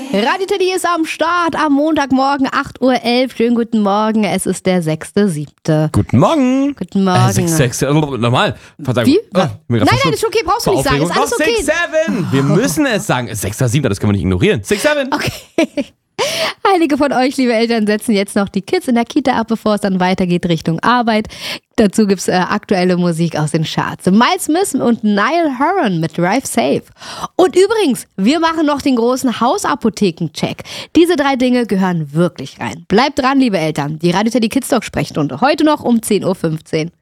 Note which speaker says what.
Speaker 1: Radio Teddy ist am Start am Montagmorgen 8.11 Uhr. Schönen guten Morgen, es ist der 6.7.
Speaker 2: Guten Morgen.
Speaker 1: Guten Morgen.
Speaker 2: 6, normal.
Speaker 1: Wie? Nein, ist okay, brauchst du nicht sagen. Ist alles okay.
Speaker 2: 6, 7. Wir müssen es sagen. 6.7, das können wir nicht ignorieren. 6, 7.
Speaker 1: Okay. Einige von euch, liebe Eltern, setzen jetzt noch die Kids in der Kita ab, bevor es dann weitergeht Richtung Arbeit. Dazu gibt's aktuelle Musik aus den Charts. Miles Smith und Niall Horan mit Drive Safe. Und übrigens, wir machen noch den großen Hausapotheken-Check. Diese 3 Dinge gehören wirklich rein. Bleibt dran, liebe Eltern. Die Radio Teddy Kids Talk Sprechstunde. Heute noch um 10.15 Uhr.